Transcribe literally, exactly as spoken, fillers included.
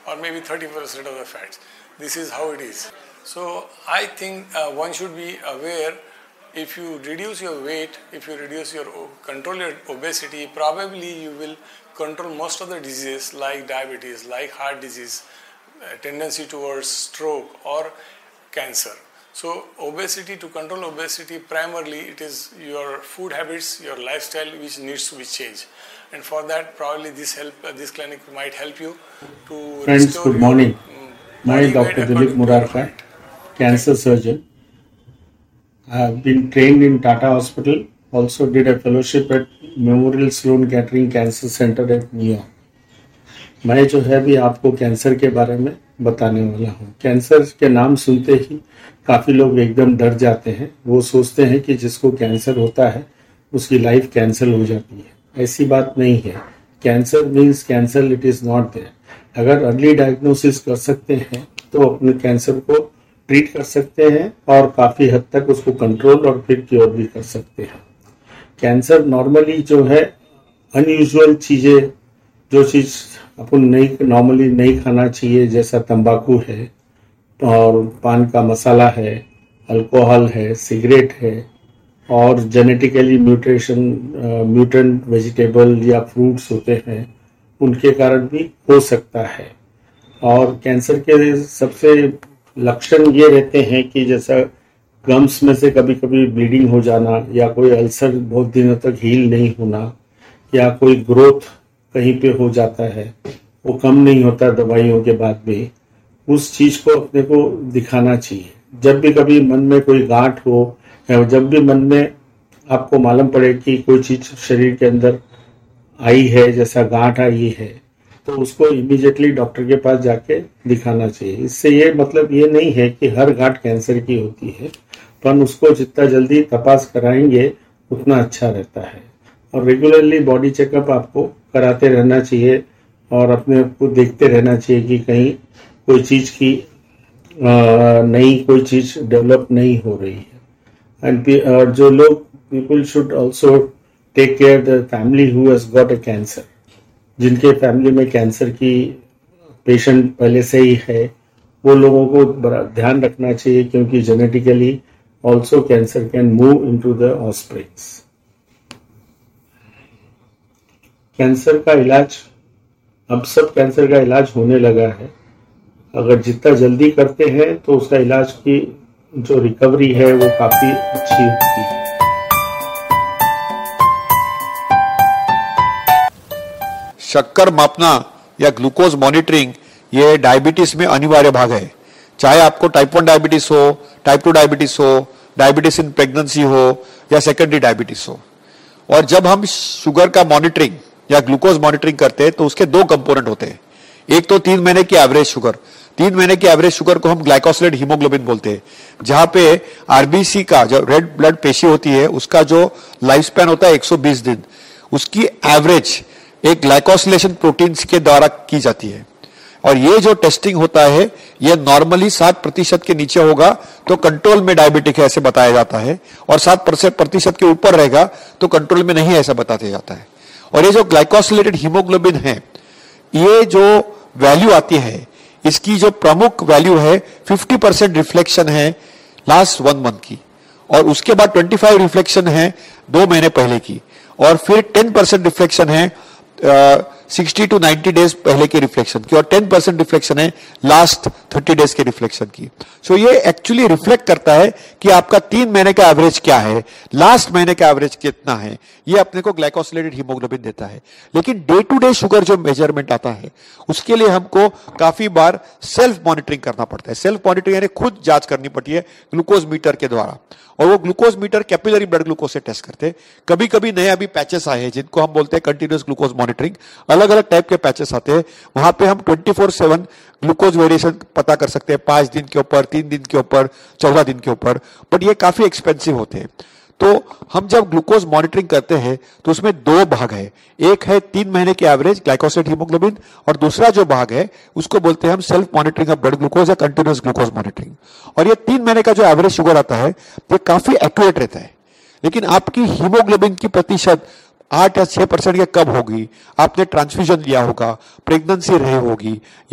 or maybe thirty percent of the fats. This is how it is. So I think uh, one should be aware, if you reduce your weight, if you reduce your control your obesity, probably you will control most of the diseases like diabetes, like heart disease, uh, tendency towards stroke or cancer. So obesity, to control obesity, primarily it is your food habits, your lifestyle which needs to be changed. And for that, probably this help, uh, this clinic might help you to Friends, restore good your, morning. um, My body weight Doctor according Dilip to your Murarka, height. cancer surgeon. I have been trained in Tata Hospital, also did a fellowship at Memorial Sloan Kettering Cancer Center at New York. मैं जो है भी आपको cancer के बारे में बताने वाला हूँ। कैंसर के नाम सुनते ही काफ़ी लोग एकदम डर जाते हैं। वो सोचते हैं कि जिसको कैंसर होता है उसकी लाइफ कैंसल हो जाती है। ऐसी बात नहीं है। Cancer means cancer, it is not there. अगर अर्ली डायग्नोसिस कर सकते हैं तो अपने कैंसर को ट्रीट कर सकते हैं और काफ़ी हद तक उसको कंट्रोल और फिर क्योर भी कर सकते हैं। कैंसर नॉर्मली जो है अनयूजुअल चीज़ें, जो चीज़ अपन नहीं नॉर्मली नहीं खाना चाहिए, जैसा तंबाकू है और पान का मसाला है, अल्कोहल है, सिगरेट है और जेनेटिकली म्यूटेशन म्यूटेंट वेजिटेबल या फ्रूट्स होते हैं, उनके कारण भी हो सकता है। और कैंसर के सबसे लक्षण ये रहते हैं कि जैसा गम्स में से कभी कभी ब्लीडिंग हो जाना, या कोई अल्सर बहुत दिनों तक हील नहीं होना, या कोई ग्रोथ कहीं पे हो जाता है, वो कम नहीं होता दवाइयों के बाद भी। उस चीज को अपने को दिखाना चाहिए। जब भी कभी मन में कोई गांठ हो, या जब भी मन में आपको मालूम पड़े कि कोई चीज शरीर के अंदर आई है, जैसा गांठ आई है, तो उसको इमीडिएटली डॉक्टर के पास जाके दिखाना चाहिए। इससे ये मतलब ये नहीं है कि हर गांठ कैंसर की होती है, पर उसको जितना जल्दी तपास कराएंगे उतना अच्छा रहता है। और रेगुलरली बॉडी चेकअप आपको कराते रहना चाहिए और अपने आप को देखते रहना चाहिए कि कहीं कोई चीज़ की नई कोई चीज़ डेवलप नहीं हो रही है। एंड जो लोग, people should also take care the family who has got a cancer. जिनके फैमिली में कैंसर की पेशेंट पहले से ही है, वो लोगों को बड़ा ध्यान रखना चाहिए, क्योंकि genetically also cancer can move into the offsprings. Cancer का इलाज, अब सब कैंसर का इलाज होने लगा है। अगर जितना जल्दी करते हैं तो उसका इलाज की जो रिकवरी है वो काफी अच्छी होती है। शक्कर मापना या ग्लूकोज मॉनिटरिंग ये डायबिटीज में अनिवार्य भाग है। चाहे आपको टाइप वन डायबिटीज हो, टाइप टू डायबिटीज हो, डायबिटीज इन प्रेगनेंसी हो या सेकेंडरी डायबिटीज हो। और जब हम शुगर का मॉनिटरिंग या ग्लूकोज मॉनिटरिंग करते हैं तो उसके दो कंपोनेंट होते हैं। एक तो तीन महीने की एवरेज शुगर, तीन महीने की एवरेज शुगर को हम ग्लाइकोसिलेटेड हीमोग्लोबिन बोलते हैं, जहां पे आरबीसी का जो रेड ब्लड पेशी होती है उसका जो लाइफ स्पैन होता है एक सौ बीस दिन, उसकी एवरेज एक ग्लाइकोसिलेशन प्रोटीन्स के द्वारा की जाती है। और ये जो टेस्टिंग होता है ये नॉर्मली सात प्रतिशत के नीचे होगा तो कंट्रोल में डायबिटिक है ऐसे बताया जाता है, और सात प्रतिशत के ऊपर रहेगा तो कंट्रोल में नहीं ऐसा बताया जाता है। और ये जो ग्लाइकोसिलेटेड हीमोग्लोबिन है, ये जो वैल्यू आती है, इसकी जो प्रमुख वैल्यू है पचास परसेंट रिफ्लेक्शन है लास्ट वन मंथ की, और उसके बाद पच्चीस रिफ्लेक्शन है दो महीने पहले की, और फिर दस परसेंट रिफ्लेक्शन है सिक्सटी टू नाइन्टी डेज पहले के रिफ्लेक्शन की, और टेन परसेंट रिफ्लेक्शन है लास्ट थर्टी डेज के रिफ्लेक्शन की। सो so ये एक्चुअली रिफ्लेक्ट करता है कि आपका तीन महीने का एवरेज क्या है, लास्ट महीने का एवरेज कितना है, ये अपने को ग्लाइकोसिलेटेड हीमोग्लोबिन देता है। लेकिन डे टू डे शुगर जो मेजरमेंट आता है उसके लिए हमको काफी बार सेल्फ मॉनिटरिंग करना पड़ता है। सेल्फ मॉनिटरिंग यानी खुद जांच करनी पड़ती है ग्लूकोज मीटर के द्वारा, और वो glucose metre capillary blood glucose से टेस्ट करते हैं। कभी कभी नए अभी पैचेस आए हैं जिनको हम बोलते हैं कंटिन्यूअस ग्लूकोज मॉनिटरिंग। अलग अलग टाइप के पैचेस आते हैं, वहां पे हम twenty four seven glucose variation पता कर सकते हैं, पांच दिन के ऊपर, तीन दिन के ऊपर, चौदह दिन के ऊपर, बट ये काफी एक्सपेंसिव होते हैं। तो हम जब ग्लूकोज मॉनिटरिंग करते हैं तो उसमें दो भाग है, एक है तीन महीने की एवरेज ग्लाइकोसिलेटेड हीमोग्लोबिन, और दूसरा जो भाग है उसको बोलते हैं हम self monitoring of blood glucose या कंटिन्यूअस ग्लूकोज मॉनिटरिंग। और ये तीन महीने का जो एवरेज शुगर आता है ये काफी एक्यूरेट रहता है, लेकिन आपकी हीमोग्लोबिन की प्रतिशत आठ या छह परसेंट या कब होगी, आपने ट्रांसफ्यूजन लिया होगा, प्रेगनेंसी रही होगी,